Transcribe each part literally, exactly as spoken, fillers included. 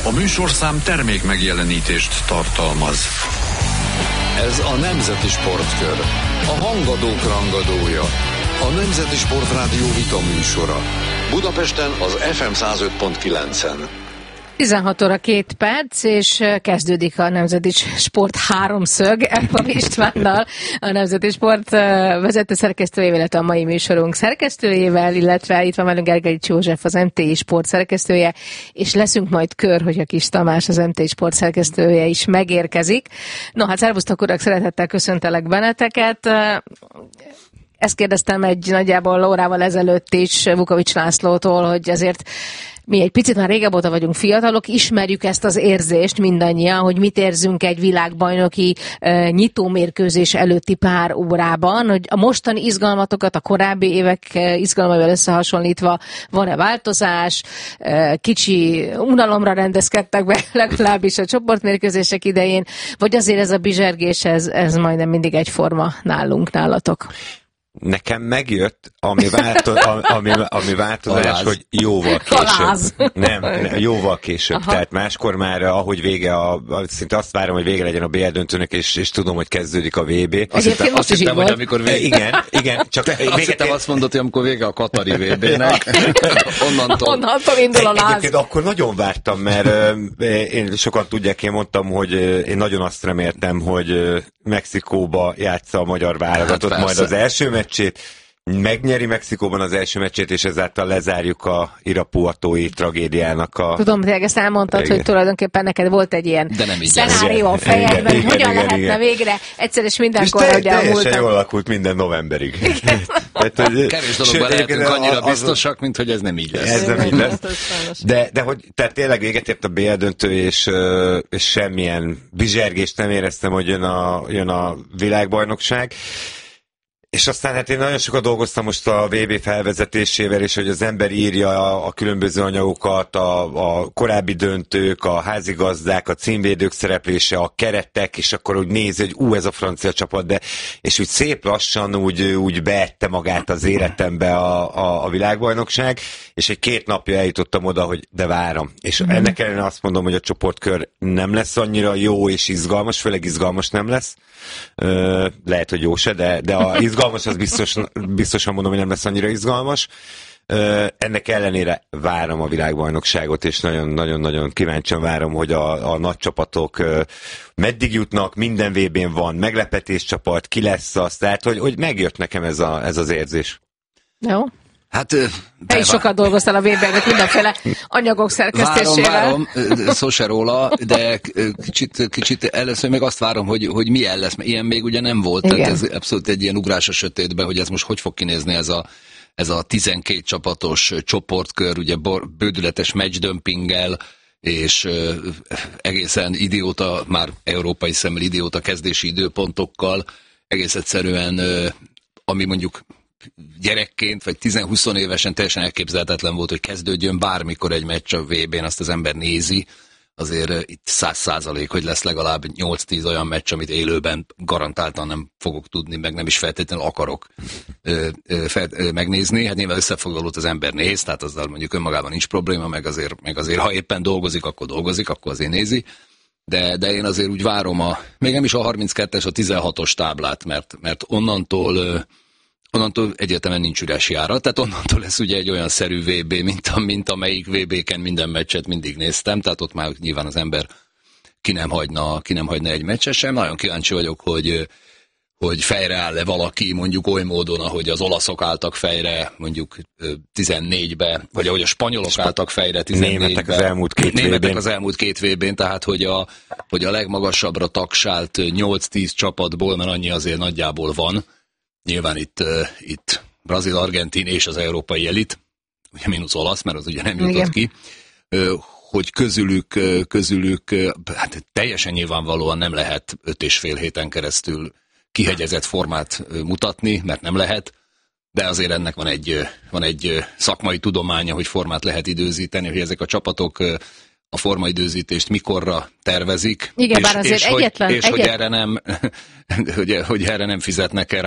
A műsorszám termék megjelenítést tartalmaz. Ez a Nemzeti Sportkör. A hangadók rangadója. A Nemzeti Sportrádió vita műsora. Budapesten az ef em száz öt pont kilencen. tizenhat óra két perc, és kezdődik a Nemzeti Sport háromszög Elfami Istvánnal, a Nemzeti Sport vezető szerkesztőjével, illetve a mai műsorunk szerkesztőjével, illetve itt van velünk Gergely József, az em té i Sport szerkesztője, és leszünk majd kör, hogy a Kis Tamás, az em té i Sport szerkesztője is megérkezik. No, hát szervusztok urak, szeretettel köszöntelek benneteket. Ezt kérdeztem egy nagyjából órával ezelőtt is Vukovics Lászlótól, hogy azért mi egy picit már régebb óta vagyunk fiatalok, ismerjük ezt az érzést mindannyian, hogy mit érzünk egy világbajnoki uh, nyitómérkőzés előtti pár órában, hogy a mostani izgalmatokat a korábbi évek uh, izgalmaival összehasonlítva van-e változás, uh, kicsi unalomra rendezkedtek be legalábbis a csoportmérkőzések idején, vagy azért ez a bizsergés, ez, ez majdnem mindig egyforma nálunk, nálatok? Nekem megjött, ami, válto, ami, ami változás, Haláz. hogy jóval később. Nem, nem, jóval később. Aha. Tehát máskor már, ahogy vége, a, szinte azt várom, hogy vége legyen a bé el döntőnek, és, és tudom, hogy kezdődik a vé bé. Azt hittem, azt hittem hogy amikor vége... Igen, igen. Csak vége... Azt hittem azt mondod, hogy amikor vége a katari vé bének, onnantól... onnantól indul a láz. Egyébként akkor nagyon vártam, mert én sokan tudják, én mondtam, hogy én nagyon azt reméltem, hogy Mexikóba játsza a magyar válogatott hát majd az első meccsét, megnyeri Mexikóban az első meccsét, és ezáltal lezárjuk a irapuatói tragédiának a... Tudom, tényleg ezt elmondtad, igen. Hogy tulajdonképpen neked volt egy ilyen szenárió a fejedben, hogy hogyan igen, lehetne igen. végre egyszer és mindenkor, és hogy te, elmúltak. Teljesen jól alakult minden novemberig. Hát, hogy, kevés dologban lehetünk annyira biztosak, mint hogy ez nem így lesz. Ez nem így lesz. De, de hogy tehát tényleg véget ért a bé el döntő, és, és semmilyen bizsergést nem éreztem, hogy jön a, jön a világbajnokság. És aztán hát én nagyon sokat dolgoztam most a vé bé felvezetésével, és hogy az ember írja a, a különböző anyagokat, a, a korábbi döntők, a házigazdák, a címvédők szereplése, a keretek, és akkor úgy nézi, hogy ú, ez a francia csapat, de és úgy szép lassan úgy, úgy beette magát az életembe a, a, a világbajnokság, és egy két napja eljutottam oda, hogy de várom. És mm. ennek ellenére azt mondom, hogy a csoportkör nem lesz annyira jó és izgalmas, főleg izgalmas nem lesz. Ö, lehet, hogy jó se, de, de a izgalmas az biztos, biztosan mondom, hogy nem lesz annyira izgalmas. Ö, ennek ellenére várom a világbajnokságot, és nagyon-nagyon kíváncsian várom, hogy a, a nagy csapatok ö, meddig jutnak, minden vé bén van meglepetés csapat, ki lesz az, tehát hogy, hogy megjött nekem ez, a, ez az érzés. Jó. Hát, te is sokat dolgoztál a vé bének mindenféle anyagok szerkesztésével. Várom, várom, szó se róla, de kicsit, kicsit először meg azt várom, hogy, hogy milyen lesz, mert ilyen még ugye nem volt. Igen. Tehát ez abszolút egy ilyen ugrás a sötétbe, hogy ez most hogy fog kinézni ez a, ez a tizenkét csapatos csoportkör, ugye bődületes matchdömpinggel, és uh, egészen idióta, már európai szemmel idióta kezdési időpontokkal, egész egyszerűen, uh, ami mondjuk gyerekként, vagy tíz-húsz évesen teljesen elképzelhetetlen volt, hogy kezdődjön bármikor egy meccs a vé bén, azt az ember nézi, azért uh, itt száz százalék, hogy lesz legalább nyolc-tíz olyan meccs, amit élőben garantáltan nem fogok tudni, meg nem is feltétlenül akarok uh, uh, fel, uh, megnézni. Hát nyilván összefoglalót az ember néz, tehát azzal mondjuk önmagában nincs probléma, meg azért, meg azért ha éppen dolgozik, akkor dolgozik, akkor azért nézi. De, de én azért úgy várom a, még nem is a harminckettes, a tizenhatos táblát, mert, mert onnantól uh, onnantól egyértelműen nincs üres járat, tehát onnantól lesz ugye egy olyan szerű vé bé, mint, a, mint amelyik vé béken minden meccset mindig néztem, tehát ott már nyilván az ember ki nem hagyna, ki nem hagyna egy meccset sem. Nagyon kíváncsi vagyok, hogy, hogy fejre áll-e valaki mondjuk oly módon, ahogy az olaszok álltak fejre mondjuk tizennégybe, vagy ahogy a spanyolok Sp- álltak fejre tizennégybe. Németek az elmúlt két vé bén. Németek az elmúlt két vé bén, tehát hogy a, hogy a legmagasabbra tagsált nyolc-tíz csapatból, mert annyi azért nagyjából van. Nyilván itt, uh, itt Brazil, Argentin és az európai elit, ugye mínusz olasz, mert az ugye nem jutott Igen. ki, uh, hogy közülük, uh, közülük uh, hát teljesen nyilvánvalóan nem lehet öt és fél héten keresztül kihegyezett formát uh, mutatni, mert nem lehet, de azért ennek van egy, uh, van egy uh, szakmai tudománya, hogy formát lehet időzíteni, hogy ezek a csapatok uh, a formaidőzítést mikorra tervezik, Igen, és, bár azért és, egyetlen, hogy, és egyet... hogy, erre nem, hogy, hogy erre nem fizetnek-e rá.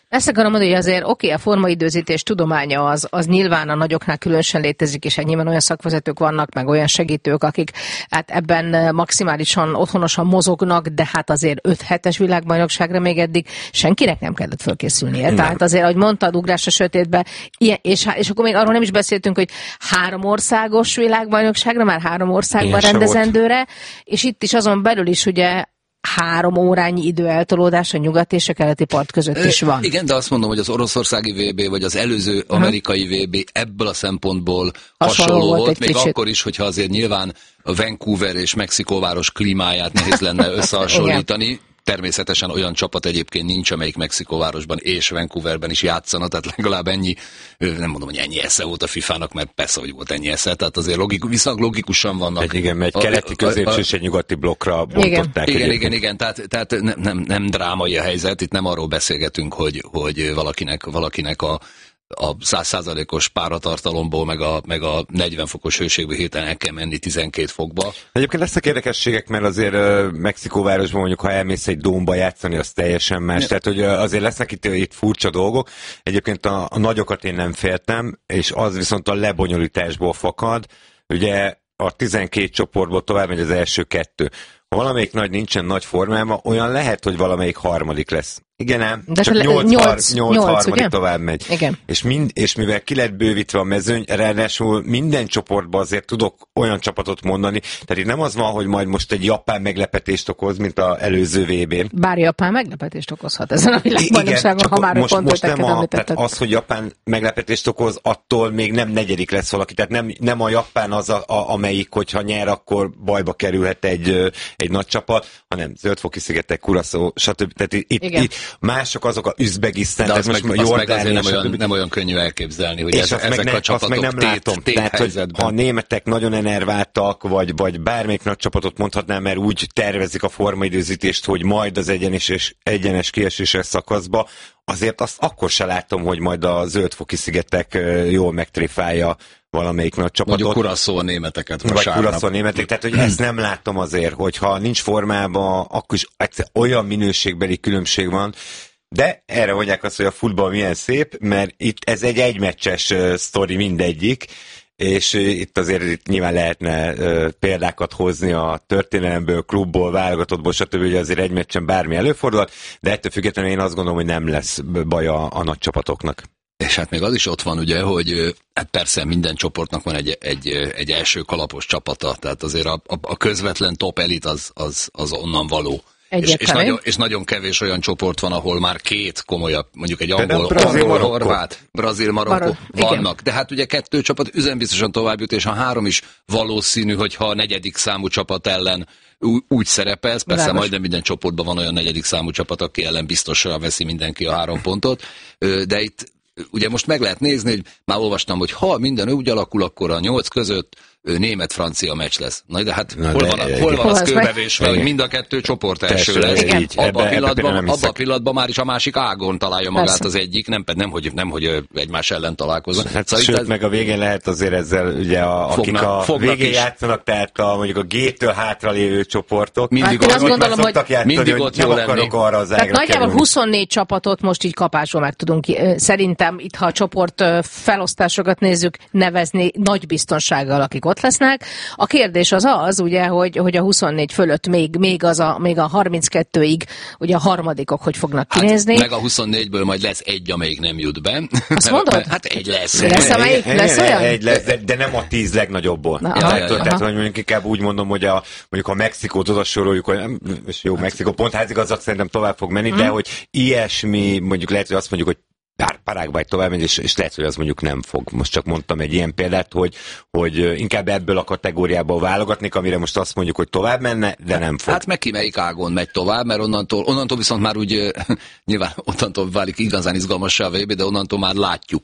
Ezt akarom mondani, hogy azért oké, okay, a formaidőzítés tudománya az, az nyilván a nagyoknál különösen létezik, és nyilván olyan szakvezetők vannak, meg olyan segítők, akik hát ebben maximálisan otthonosan mozognak, de hát azért öt hetes világbajnokságra még eddig senkinek nem kellett fölkészülnie. Nem. Tehát azért, ahogy mondtad, ugrás a sötétbe, ilyen, és, és akkor még arról nem is beszéltünk, hogy három országos világbajnokságra, már három országban ilyen rendezendőre, és itt is azon belül is ugye három órányi időeltolódás a nyugat és a keleti part között is van. Igen, de azt mondom, hogy az oroszországi vé bé, vagy az előző amerikai vé bé ebből a szempontból hasonló, hasonló volt, volt még kicsit. Akkor is, hogyha azért nyilván a Vancouver és Mexikóváros klímáját nehéz lenne összehasonlítani. Természetesen olyan csapat egyébként nincs, amelyik Mexikóvárosban és Vancouverben is játszana, tehát legalább ennyi, nem mondom, hogy ennyi esze volt a fifának, mert persze, hogy volt ennyi esze, tehát azért logikus, viszont logikusan vannak. Egy, igen, egy keleti, középső és egy nyugati blokkra bontották. Igen, igen, igen, tehát, tehát nem, nem, nem drámai a helyzet, itt nem arról beszélgetünk, hogy, hogy valakinek, valakinek a a száz százalékos páratartalomból, meg a, meg a negyven fokos hőségből hirtelen el kell menni tizenkét fokba. Egyébként lesznek érdekességek, mert azért uh, Mexikóvárosban mondjuk, ha elmész egy dómba játszani, az teljesen más. Ja. Tehát, hogy uh, azért lesznek itt, itt furcsa dolgok. Egyébként a, a nagyokat én nem féltem, és az viszont a lebonyolításból fakad. Ugye a tizenkét csoportból tovább megy az első kettő. Ha valamelyik nagy nincsen nagy formában, olyan lehet, hogy valamelyik harmadik lesz. Igen ám, de csak nyolc harmadik tovább megy. Igen. És, mind, és mivel ki lett bővítve a mezőny, ráadásul minden csoportban azért tudok olyan csapatot mondani, tehát itt nem az van, hogy majd most egy japán meglepetést okoz, mint az előző vé bén. Bár japán meglepetést okozhat ezen a világbajnokságon, ha már most, a most nem a, tehát az, hogy japán meglepetést okoz, attól még nem negyedik lesz valaki, tehát nem, nem a japán az, a, a, amelyik, hogyha nyer, akkor bajba kerülhet egy, egy nagy csapat, hanem Zöld-foki-szigetek, Curaçao, stb. Tehát itt, itt mások azok a Üzbegisztán, tehát most meg, Jordánia, nem olyan, nem olyan könnyű elképzelni, hogy ez, ezek ne, a csapatok meg nem tét, látom. tét Tehát, hogy ha a németek nagyon enerváltak, vagy, vagy bármelyik nagy csapatot mondhatnám, mert úgy tervezik a formaidőzítést, hogy majd az egyenes, egyenes kieséses szakaszba, azért azt akkor se látom, hogy majd a Zöld-foki-szigetek jól megtréfálja valamelyik nagy csapatot. Mondjuk Curaçao a németeket vasárnap. Vagy Curaçao a németek, tehát hogy ezt nem látom azért, hogyha nincs formában, akkor is olyan minőségbeli különbség van, de erre mondják azt, hogy a futball milyen szép, mert itt ez egy egymeccses uh, sztori mindegyik, és uh, itt azért itt nyilván lehetne uh, példákat hozni a történelemből, klubból, válogatottból, stb. Hogy azért egy meccsen bármi előfordulhat, de ettől függetlenül én azt gondolom, hogy nem lesz baj a, a nagy csapatoknak. És hát még az is ott van, ugye, hogy hát persze minden csoportnak van egy, egy, egy első kalapos csapata, tehát azért a, a, a közvetlen top elit az, az, az onnan való. És, és, nagyon, és nagyon kevés olyan csoport van, ahol már két komolyabb, mondjuk egy angol, angol horvát, brazil, Marokkó vannak. De hát ugye kettő csapat üzembiztosan tovább jut, és a három is valószínű, hogyha a negyedik számú csapat ellen úgy szerepelsz, persze Lágos. Majdnem minden csoportban van olyan negyedik számú csapat, aki ellen biztosan veszi mindenki a három pontot, de itt ugye most meg lehet nézni, hogy már olvastam, hogy ha minden úgy alakul, akkor a nyolc között német-francia meccs lesz. Na de hát Na hol, de, van, a, hol van az kőbevésve, hogy mind a kettő csoport első lesz. Abban a pillanatban, abba pillanatban már is a másik ágon találja magát Persze. az egyik, nem, nem, hogy, nem hogy egymás ellen találkoznak. Hát szóval sőt, ez... meg a végén lehet azért ezzel, ugye, a, akik a végén is. játszanak, tehát a, mondjuk a G-től hátralévő csoportok. Mindig hát, azt gondolom, hogy játszani, mindig ott nem akarok arra az ágra nagyjából kerülni. huszonnégy csapatot most így kapásból meg tudunk szerintem itt, ha a csoport felosztásokat nézzük, nevezni nagy biztonsággal, akik ott lesznek. A kérdés az az, ugye, hogy, hogy a huszonnégy fölött még, még, az a, még a harminckettőig ugye a harmadikok hogy fognak kinézni. Hát, meg a huszonnégyből majd lesz egy, amelyik nem jut be. Azt mondod? Hát egy lesz. Lesz, amelyik lesz olyan? Egy lesz, de, de nem a tíz legnagyobbból. Na, ja, ja, ja. Tehát, hogy mondjuk inkább úgy mondom, hogy a, mondjuk a Mexikót oda soroljuk, hogy és jó, Mexikó pont házigazdag szerintem tovább fog menni, hmm. de hogy ilyesmi, mondjuk lehet, hogy azt mondjuk, hogy Paraguay tovább megy, és, és lehet, hogy az mondjuk nem fog. Most csak mondtam egy ilyen példát, hogy, hogy inkább ebből a kategóriából válogatnék, amire most azt mondjuk, hogy tovább menne, de nem fog. Hát meg ki melyik ágon megy tovább, mert onnantól, onnantól viszont már úgy nyilván onnantól válik igazán izgalmassá a vé bé, de onnantól már látjuk,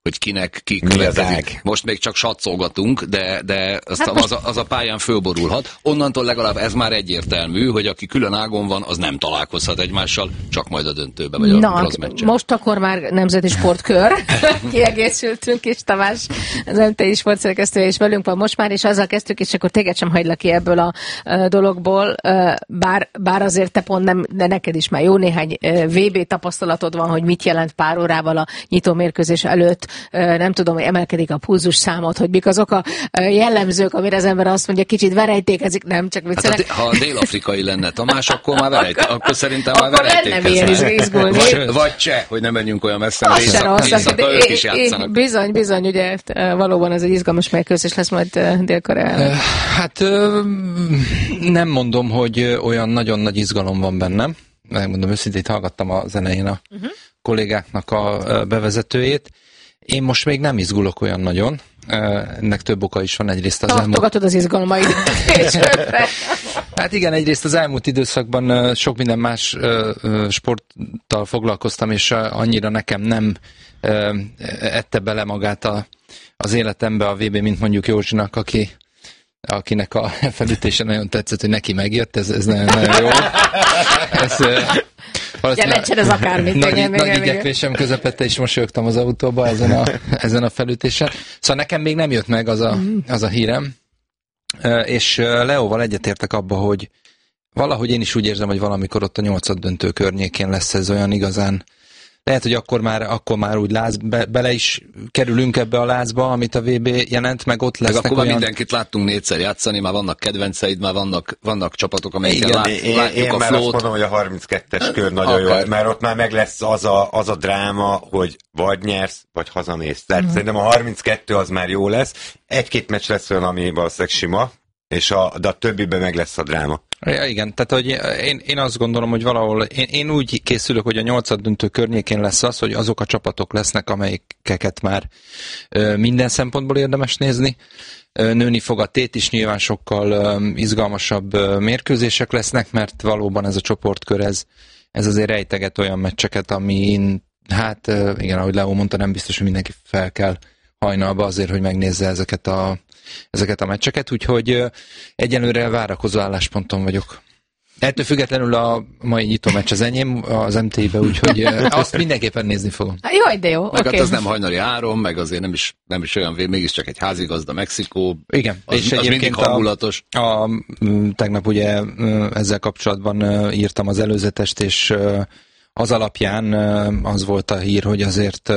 hogy kinek ki következik. Most még csak satszolgatunk, de, de aztán hát az, a, az a pályán fölborulhat. Onnantól legalább ez már egyértelmű, hogy aki külön ágon van, az nem találkozhat egymással, csak majd a döntőbe, vagy Na, a bronz meccsen. Most akkor már nemzeti sportkör. Kiegészültünk, és Tamás, az em té i sportszerkesztője is velünk van most már, és azzal kezdtük, és akkor téged sem hagylak ki ebből a uh, dologból, uh, bár, bár azért te pont nem, de neked is már jó néhány uh, vé bé tapasztalatod van, hogy mit jelent pár órával a nyitó mérkőzés előtt, nem tudom, hogy emelkedik a pulzus számot, hogy mik azok a jellemzők, amire az ember azt mondja, kicsit verejtékezik, nem csak viccelek. Hát, ha a dél-afrikai lenne Tamás, akkor már verejt, akkor szerintem már verejtékeznek. Vagy, vagy cseh, hogy nem menjünk olyan messze, mert éjszaka ők is játszanak. Bizony, bizony, ugye valóban ez egy izgalmas mérkőzés lesz majd Dél-Koreában. Hát nem mondom, hogy olyan nagyon nagy izgalom van bennem. Megmondom őszintén, hallgattam az elején a uh-huh. kollégáknak a bevezetőjét. Én most még nem izgulok olyan nagyon. Ennek több oka is van. Egyrészt az Tartogatod elmúlt... az izgalmaid. Hát igen, egyrészt az elmúlt időszakban sok minden más sporttal foglalkoztam, és annyira nekem nem ette bele magát a, az életembe a vé bé, mint mondjuk Józsinak, aki akinek a felütése nagyon tetszett, hogy neki megjött, ez, ez nagyon, nagyon jó. Ez, jelentsen ez akármit. Nagy, igen, nagy igyekvésem közepette, és mosolyogtam az autóba ezen a, ezen a felütésen. Szóval nekem még nem jött meg az a, az a hírem, és Leóval egyetértek abba, hogy valahogy én is úgy érzem, hogy valamikor ott a nyolcad döntő környékén lesz ez olyan igazán. Lehet, hogy akkor már, akkor már úgy láz, be, bele is kerülünk ebbe a lázba, amit a vé bé jelent, meg ott lesznek meg akkor olyan... már mindenkit láttunk négyszer játszani, már vannak kedvenceid, már vannak, vannak csapatok, amelyekkel lát, én, látjuk én a már flót. azt mondom, hogy a harminckettes kör nagyon jó, mert ott már meg lesz az a, az a dráma, hogy vagy nyersz, vagy hazamész. Tehát mm. szerintem a harminckettő az már jó lesz. Egy-két meccs lesz olyan, ami valószínűleg sima, és a, de a többiben meg lesz a dráma. Ja, igen, tehát hogy én, én azt gondolom, hogy valahol, én, én úgy készülök, hogy a nyolcad döntő környékén lesz az, hogy azok a csapatok lesznek, amelyeket már ö, minden szempontból érdemes nézni. Ö, nőni fog a tét is, nyilván sokkal ö, izgalmasabb ö, mérkőzések lesznek, mert valóban ez a csoportkör, ez, ez azért rejteget olyan meccseket, amin, hát ö, igen, ahogy Leó mondta, nem biztos, hogy mindenki fel kell hajnalba azért, hogy megnézze ezeket a ezeket a meccseket, úgyhogy egyelőre várakozó állásponton vagyok. Ettől függetlenül a mai nyitó meccs az enyém az em té i-be, úgyhogy azt mindenképpen nézni fogom. Jaj, de jó, meg okay. Hát az nem hajnali három, meg azért nem is, nem is olyan vé, mégiscsak egy házigazda Mexikó. Igen, az, és az mindig hangulatos. A, a, tegnap ugye ezzel kapcsolatban írtam az előzetest, és az alapján az volt a hír, hogy azért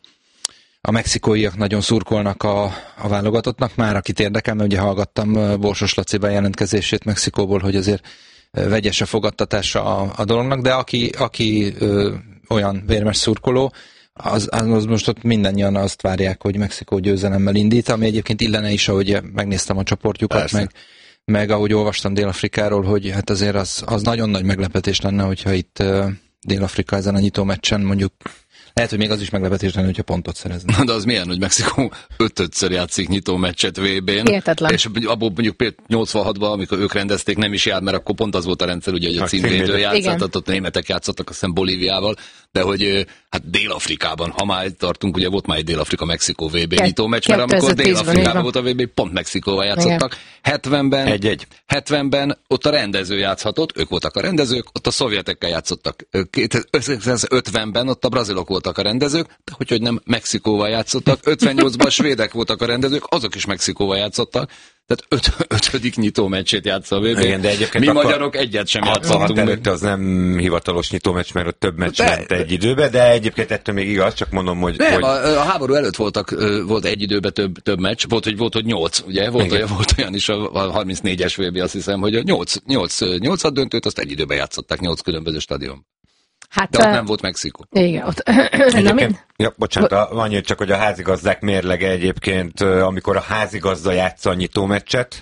a mexikóiak nagyon szurkolnak a, a válogatottnak, már akit érdekel, mert ugye hallgattam Borsos Laci bejelentkezését Mexikóból, hogy azért vegyes a fogadtatása a, a dolognak, de aki, aki ö, olyan vérmes szurkoló, az, az most ott mindannyian azt várják, hogy Mexikó győzelemmel indít, ami egyébként illene is, ahogy megnéztem a csoportjukat, meg, meg ahogy olvastam Dél-Afrikáról, hogy hát azért az, az nagyon nagy meglepetés lenne, hogyha itt uh, Dél-Afrika ezen a nyitó meccsen mondjuk lehet, hogy még az is meglepetés lenne, hogyha pontot szerezne. De az milyen, hogy Mexikó ötödször játszik nyitó meccset vé bén. Hihetetlen. És abból mondjuk nyolcvanhatban, amikor ők rendezték, nem is járt, mert akkor pont az volt a rendszer, ugye, hogy a címvédő játszott, ott németek játszottak, azt hiszem Bolíviával, de hogy hát Dél-Afrikában, ha már tartunk, ugye volt már egy Dél-Afrika-Mexikó vé bé nyitó meccs, mert amikor Dél-Afrikában volt a vé bé, pont Mexikóval játszottak. hetvenben, egy-egy. hetvenben ott a rendező játszhatott, ők voltak a rendezők, ott a szovjetekkel játszottak. kétezer-ötvenben ott a brazilok voltak a rendezők, de hogy, hogy nem Mexikóval játszottak, ötvennyolcban a svédek voltak a rendezők, azok is Mexikóval játszottak. Tehát öt, ötödik nyitó meccsét játsza a vé bé. Igen, de egyébként mi magyarok egyet sem játszottunk. Előtte az nem hivatalos nyitó meccs, mert ott több meccs ment egy időbe, de egyébként ettől még igaz, csak mondom, hogy... Nem, hogy... A, a háború előtt voltak, volt egy időben több, több meccs, volt, hogy volt, hogy nyolc, ugye? Volt olyan, volt olyan is a, a harmincnégyes vé bé, azt hiszem, hogy a nyolc, nyolc, nyolcad döntőt, azt egy időben játszották, nyolc különböző stadion. Hát, de ott nem volt Mexikó. Igen, ott... Ja, bocsánat, annyit csak, hogy a házigazdák mérlege egyébként, amikor a házigazda játsza a nyitó meccset,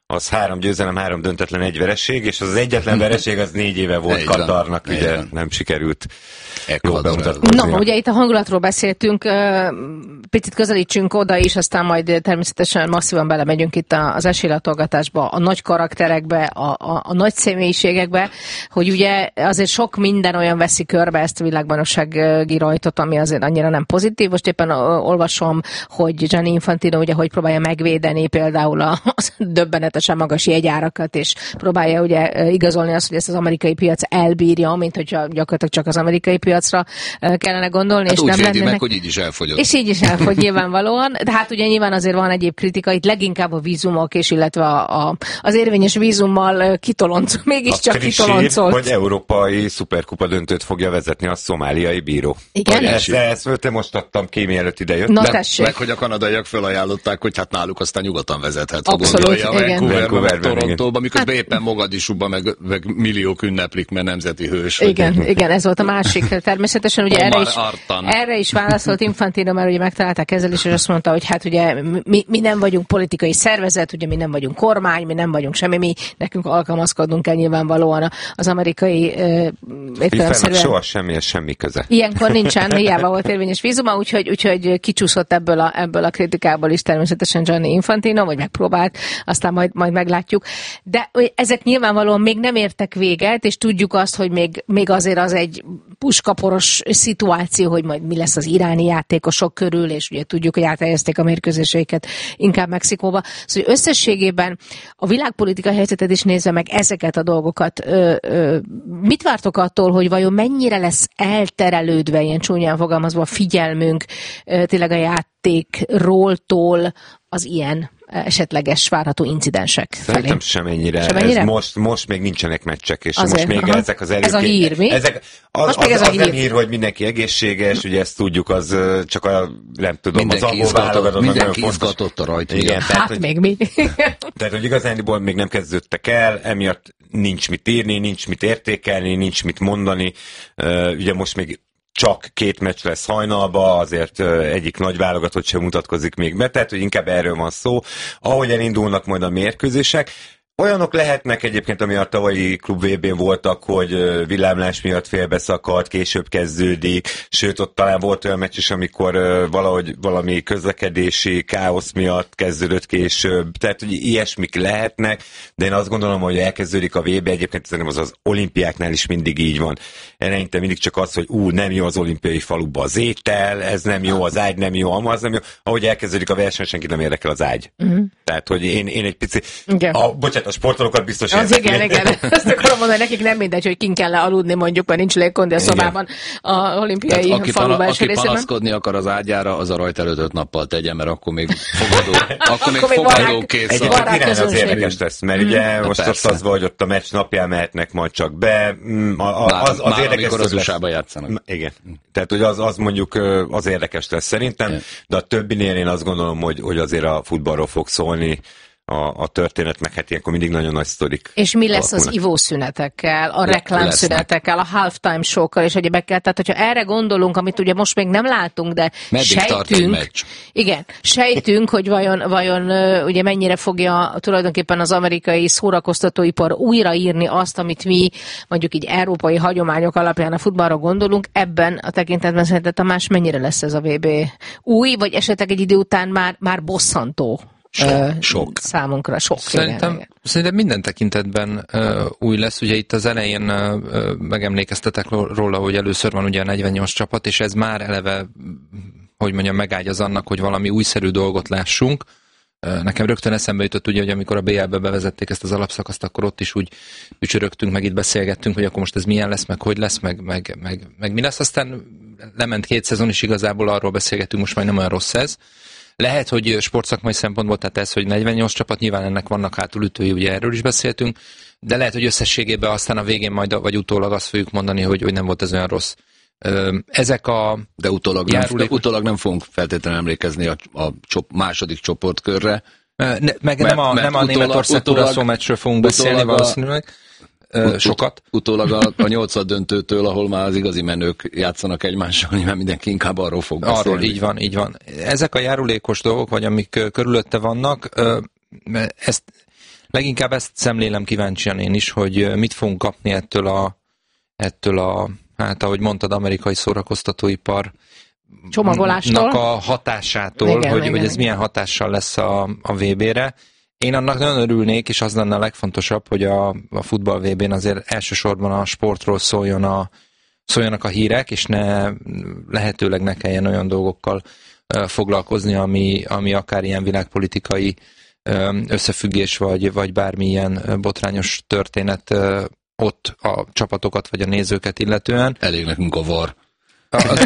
az három győzelem, három döntetlen, egy vereség, és az, az egyetlen vereség az négy éve volt Katarnak, ugye Igen. nem sikerült jól bemutatkozni. No, ugye itt a hangulatról beszéltünk, picit közelítsünk oda is, aztán majd természetesen masszívan belemegyünk itt az esélylatolgatásba, a nagy karakterekbe, a, a, a nagy személyiségekbe, hogy ugye azért sok minden olyan veszi körbe ezt a világbajnoksági rajtot, ami azért annyira nem pozitív. Most éppen olvasom, hogy Gianni Infantino ugye hogy próbálja megvédeni például a, a döbbenetesen magas jegyárakat, és próbálja ugye igazolni azt, hogy ezt az amerikai piac elbírja, mint hogyha gyakorlatilag csak az amerikai piacra kellene gondolni. Hát és úgy nem védi lennének... meg, hogy így is elfogyott. És így is elfogy nyilvánvalóan, de hát ugye nyilván azért van egyéb kritika, itt leginkább a vízumok, és illetve a, a, az érvényes vízummal kitoloncolt, mégiscsak kitoloncolt. Hogy európai szuperkupa döntőt fogja vezetni a szomáliai bíró. Igen? Ezt, ezt te most adtam ki, mielőtt idejött. Na, meg, meg, hogy a kanadaiak felajánlották, hogy hát náluk aztán nyugodtan vezethet. Abszolút, igen. Vancouverben, Torontóban, miközben hát, éppen Mogadisúban meg, meg milliók ünneplik, mert nemzeti hős. Igen, vagy. igen, ez volt a másik. Természetesen ugye erre is, erre is válaszolt Infantino, mert ugye megtalálták ezzel is, és azt mondta, hogy hát ugye mi, mi nem vagyunk politikai szervezet, ugye mi nem vagyunk kormány, mi nem vagyunk semmi, mi nekünk alkalmazkodnunk kell nyilvánvalóan az amerikai értelemszerűen. Soha semmi, semmi köze. Ilyenkor nincsen, hiába volt érvényes vízuma, úgyhogy, úgyhogy kicsúszott ebből a, ebből a kritikából is természetesen Gianni Infantino, vagy megpróbált, aztán majd, majd meglátjuk. De ezek nyilvánvalóan még nem értek véget, és tudjuk azt, hogy még, még azért az egy puskaporos szituáció, hogy majd mi lesz az iráni játékosok körül, és ugye tudjuk, hogy áthelyezték a mérkőzéseiket inkább Mexikóba. Szóval összességében a világpolitikai helyzetet is nézve meg ezeket a dolgokat, ö, ö, mit vártok attól, hogy vajon mennyire lesz elterelődve, ilyen csúnyán fogalmazva, a figyelmünk ö, tényleg a játékról-tól az ilyen esetleges várható incidensek Szerintem felé. semennyire. semennyire? Ez most, most még nincsenek meccsek, és Azért, most még aha. ezek az előké... Ez a hír, mi? Ezek, az, most az, még ez az, a hír. az nem hír, hogy mindenki egészséges, ugye ezt tudjuk, az csak a, nem tudom, mindenki az angol válogatott. Mindenki izgatott a rajta. Igen, hát tehát, hogy, még mi. tehát, hogy igazániból még nem kezdődtek el, emiatt nincs mit írni, nincs mit értékelni, nincs mit mondani. Uh, ugye most még csak két meccs lesz hajnalba, azért egyik nagy válogatott sem mutatkozik még be, tehát hogy inkább erről van szó. Ahogy elindulnak majd a mérkőzések, olyanok lehetnek egyébként, ami a tavalyi klub vé bén voltak, hogy villámlás miatt félbeszakadt, később kezdődik, sőt ott talán volt olyan meccs is, amikor valahogy valami közlekedési káosz miatt kezdődött később, tehát hogy ilyesmik lehetnek, de én azt gondolom, hogy elkezdődik a vé bé, egyébként szerintem az az olimpiáknál is mindig így van. Eleinte mindig csak az, hogy ú, nem jó az olimpiai faluba az étel, ez nem jó, az ágy nem jó, az nem jó. Ahogy elkezdődik a verseny, senki nem érdekel az ágy. Uh-huh. Tehát, hogy én, én egy pici... A, bocsánat, a sportolókat biztos az igen, igen. Azt akarom mondani, nekik nem mindegy, hogy kin kell aludni, mondjuk, mert nincs légkondi a szobában a olimpiai aki falu belső Aki részében. panaszkodni akar az ágyára, az a rajta előtt öt nappal tegyen, mert akkor még fogadó, akkor még akkor fogadó még kész. Egyébként irány az érdekes lesz, mert mm. ugye Na, most persze. ott az van, hogy ott a meccs napján mehetnek majd csak be. A, a, Már, az, az már érdekes amikor az lesz. u es á-ba játszanak. Igen. Tehát, hogy az, az mondjuk az érdekes lesz szerintem, yeah. de a többinél én azt gondolom, hogy, hogy azért a futballról fog szólni a, a történet, meg hát ilyenkor mindig nagyon nagy sztorik. És mi lesz alakulnak. Az ivószünetekkel, a reklámszünetekkel, a halftime show-kkal és egyébekkel? Tehát, hogyha erre gondolunk, amit ugye most még nem látunk, de meddig sejtünk, igen, sejtünk, hogy vajon, vajon ugye mennyire fogja tulajdonképpen az amerikai szórakoztatóipar újraírni azt, amit mi mondjuk így európai hagyományok alapján a futballra gondolunk, ebben a tekintetben szerinted Tamás, mennyire lesz ez a vé bé új, vagy esetleg egy idő után már, már bosszantó? Sok, uh, sok. Számunkra sok. Szerintem, igen, szerintem minden tekintetben uh, új lesz. Ugye itt az elején uh, megemlékeztetek róla, hogy először van ugye a negyvennyolc csapat, és ez már eleve, hogy mondjam, megágyaz annak, hogy valami újszerű dolgot lássunk. Uh, nekem rögtön eszembe jutott, ugye, hogy amikor a bé el-be bevezették ezt az alapszakaszt, akkor ott is úgy ücsörögtünk, meg itt beszélgettünk, hogy akkor most ez milyen lesz, meg hogy lesz, meg, meg, meg, meg mi lesz. Aztán lement két szezon, és igazából arról beszélgetünk, most már nem olyan rossz ez. Lehet, hogy sportszakmai szempontból, tehát ez, hogy negyvennyolc csapat, nyilván ennek vannak hátulütői, ugye erről is beszéltünk, de lehet, hogy összességében aztán a végén majd, vagy utólag azt fogjuk mondani, hogy, hogy nem volt ez olyan rossz. Ezek a De utólag, járulékos... nem, de utólag nem fogunk feltétlenül emlékezni a, a csop, második csoportkörre. Ne, meg mert, nem a, nem a utólag, Németország Kuraszó meccsről fogunk beszélni a... valószínűleg. Ut- sokat. Utólag a, a nyolcad döntőtől, ahol már az igazi menők játszanak egymással, mert mindenki inkább arról fog beszélni. Arról, így van, így van. Ezek a járulékos dolgok, vagy amik körülötte vannak, ezt leginkább ezt szemlélem kíváncsian én is, hogy mit fogunk kapni ettől a, ettől a, hát ahogy mondtad, amerikai szórakoztatóipar csomagolástól, a hatásától, igen, hogy, igen, hogy ez igen. milyen hatással lesz a, a vé bére. Én annak nagyon örülnék, és az lenne a legfontosabb, hogy a, a futball vé bén azért elsősorban a sportról szóljon a, szóljanak a hírek, és ne lehetőleg ne kelljen olyan dolgokkal uh, foglalkozni, ami, ami akár ilyen világpolitikai uh, összefüggés, vagy, vagy bármilyen botrányos történet uh, ott a csapatokat, vagy a nézőket illetően. Elég nekünk a var. A,